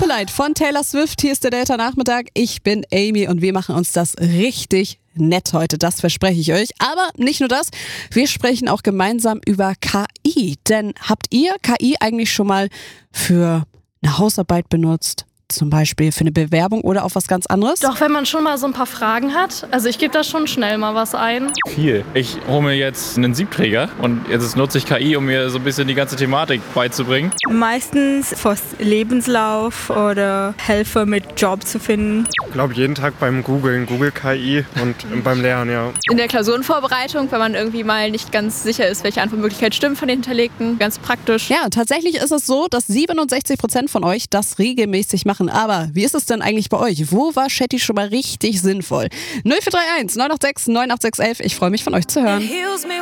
Polite von Taylor Swift. Hier ist der Delta-Nachmittag. Ich bin Amy und wir machen uns das richtig nett heute. Das verspreche ich euch. Aber nicht nur das. Wir sprechen auch gemeinsam über KI. Denn habt ihr KI eigentlich schon mal für eine Hausarbeit benutzt? Zum Beispiel für eine Bewerbung oder auf was ganz anderes? Doch, wenn man schon mal so ein paar Fragen hat. Also ich gebe da schon schnell mal was ein. Viel. Ich hole mir jetzt einen Siebträger und jetzt nutze ich KI, um mir so ein bisschen die ganze Thematik beizubringen. Meistens fürs Lebenslauf oder Helfer mit Job zu finden. Ich glaube jeden Tag beim Googlen, Google KI und beim Lernen, ja. In der Klausurenvorbereitung, wenn man irgendwie mal nicht ganz sicher ist, welche Antwortmöglichkeit stimmt von den Hinterlegten. Ganz praktisch. Ja, tatsächlich ist es so, dass 67% von euch das regelmäßig machen. Aber wie ist es denn eigentlich bei euch? Wo war Chatty schon mal richtig sinnvoll? 0431 986 98611. Ich freue mich, von euch zu hören.